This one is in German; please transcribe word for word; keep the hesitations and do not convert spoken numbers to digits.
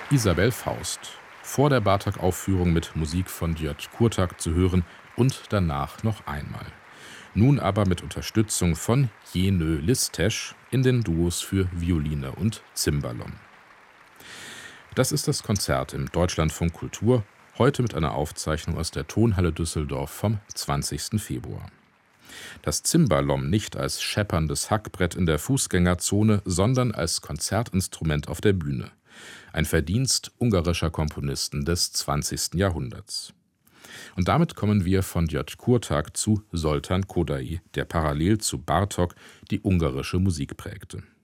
Isabell Faust. Vor der Bartók-Aufführung mit Musik von György Kurtág zu hören und danach noch einmal. Nun aber mit Unterstützung von Jenő Lisztes in den Duos für Violine und Cimbalom. Das ist das Konzert im Deutschlandfunk Kultur, heute mit einer Aufzeichnung aus der Tonhalle Düsseldorf vom zwanzigsten Februar. Das Cimbalom nicht als schepperndes Hackbrett in der Fußgängerzone, sondern als Konzertinstrument auf der Bühne. Ein Verdienst ungarischer Komponisten des zwanzigsten Jahrhunderts. Und damit kommen wir von György Kurtág zu Zoltán Kodály, der parallel zu Bartók die ungarische Musik prägte.